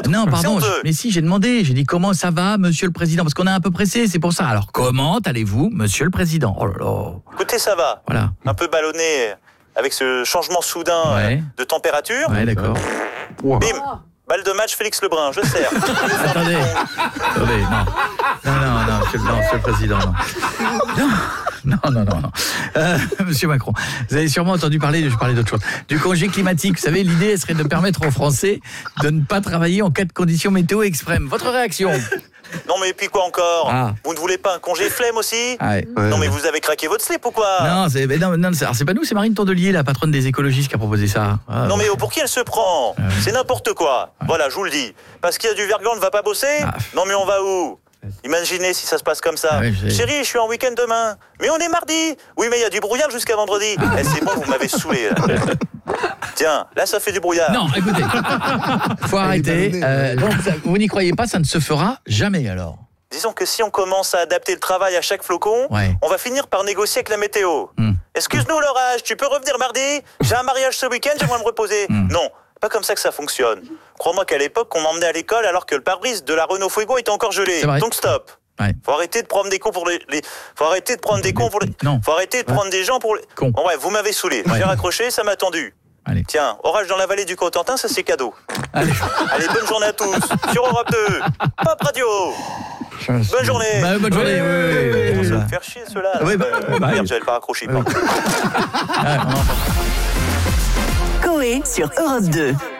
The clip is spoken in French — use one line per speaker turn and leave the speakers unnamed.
d'autre.
Non, pardon,
C'est honteux.
mais si, j'ai demandé. J'ai dit comment ça va, monsieur le président, parce qu'on est un peu pressé, c'est pour ça. Alors, comment allez-vous, monsieur le président? Oh là là.
Écoutez, ça va.
Voilà.
Un peu ballonné avec ce changement soudain de température.
Ouais, d'accord.
Bim, balle de match Félix Lebrun, je sers.
Attendez, non, monsieur le président, non. Monsieur Macron, vous avez sûrement entendu parler, je parlais d'autre chose, du congé climatique. Vous savez, l'idée serait de permettre aux Français de ne pas travailler en cas de conditions météo extrêmes. Votre réaction?
Non mais puis quoi encore? Vous ne voulez pas un congé flemme aussi? Non mais vous avez craqué votre slip ou quoi?
Non, c'est pas nous, c'est Marine Tondelier, la patronne des écologistes, qui a proposé ça.
Non mais pour qui elle se prend? C'est n'importe quoi. Voilà, je vous le dis. Parce qu'il y a du verglas, on ne va pas bosser? Non mais on va où? Imaginez si ça se passe comme ça. Chérie, je suis en week-end demain. Mais on est mardi. Oui, mais il y a du brouillard jusqu'à vendredi. C'est bon, vous m'avez saoulé. Là. Tiens, là, ça fait du brouillard.
Non, écoutez, faut arrêter. Vous n'y croyez pas, ça ne se fera jamais alors.
Disons que si on commence à adapter le travail à chaque flocon, on va finir par négocier avec la météo. Excuse-nous l'orage, tu peux revenir mardi? J'ai un mariage ce week-end, j'aimerais me reposer. Non. Pas comme ça que ça fonctionne. Crois-moi qu'à l'époque, on m'emmenait à l'école alors que le pare-brise de la Renault Fuego était encore gelé. Donc stop. Faut arrêter de prendre des cons pour faut arrêter de prendre des cons pour faut arrêter de prendre des gens pour les cons. Bon, vous m'avez saoulé. J'ai raccroché, ça m'a tendu.
Allez.
Tiens, orage dans la vallée du Cotentin, ça c'est cadeau. Allez, bonne journée à tous. Sur Europe 2. Pop Radio. Bonne journée.
Bonne journée. Oui.
Ça va me faire chier ceux-là. Merde, j'avais pas raccroché.
Coé sur Europe 2.